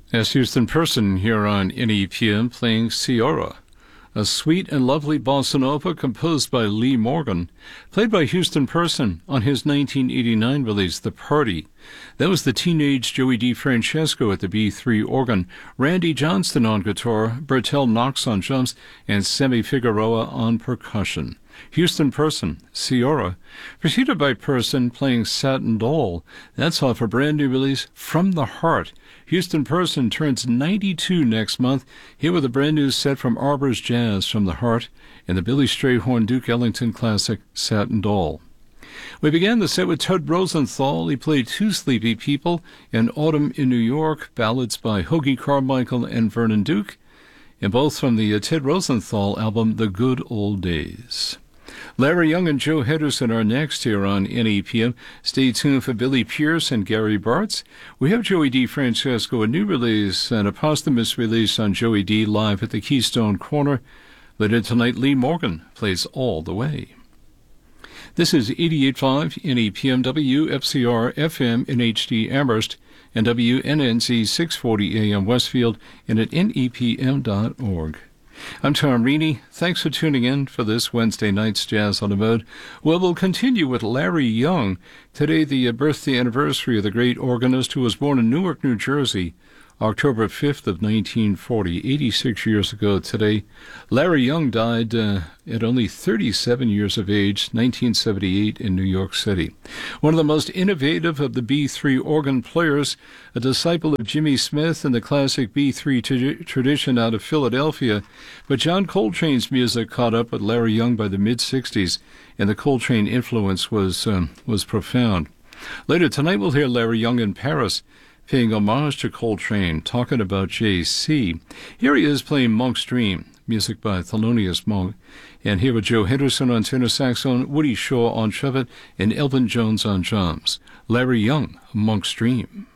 As Houston Person here on NEPM playing Ciora, a sweet and lovely bossa nova composed by Lee Morgan, played by Houston Person on his 1989 release, The Party. That was the teenage Joey DeFrancesco at the B3 organ, Randy Johnston on guitar, Bertel Knox on drums, and Sammy Figueroa on percussion. Houston Person, Ciora, preceded by Person playing Satin Doll. That's off a brand new release, From the Heart. Houston Person turns 92 next month, here with a brand new set from Arbor's Jazz, From the Heart, and the Billy Strayhorn Duke Ellington classic, Satin Doll. We began the set with Ted Rosenthal. He played Two Sleepy People and Autumn in New York, ballads by Hoagy Carmichael and Vernon Duke, and both from the Ted Rosenthal album, The Good Old Days. Larry Young and Joe Henderson are next here on NEPM. Stay tuned for Billy Pierce and Gary Bartz. We have Joey DeFrancesco, a new release and a posthumous release on Joey D live at the Keystone Corner. Later tonight, Lee Morgan plays All the Way. This is 88.5 NEPM WFCR FM in HD Amherst and WNNC 640 AM Westfield and at NEPM.org. I'm Tom Reaney. Thanks for tuning in for this Wednesday night's Jazz on the Mode. Well, we'll continue with Larry Young. Today, the birthday anniversary of the great organist who was born in Newark, New Jersey, October 5th of 1940, 86 years ago today. Larry Young died at only 37 years of age, 1978 in New York City. One of the most innovative of the B3 organ players, a disciple of Jimmy Smith and the classic B3 tradition out of Philadelphia. But John Coltrane's music caught up with Larry Young by the mid-60s, and the Coltrane influence was profound. Later tonight we'll hear Larry Young in Paris, paying homage to Coltrane, talking about J.C. Here he is playing Monk's Dream, music by Thelonious Monk. And here with Joe Henderson on tenor saxophone, Woody Shaw on trumpet, and Elvin Jones on drums. Larry Young, Monk's Dream.